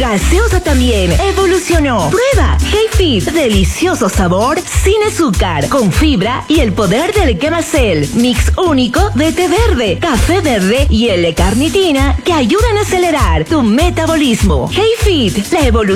gaseosa también evolucionó. Prueba Hey-Fit, delicioso sabor, sin azúcar, con fibra y el poder del Quemacel. Mix único de té verde, café verde y L-carnitina que ayudan a acelerar tu metabolismo. Hey-Fit, la evolución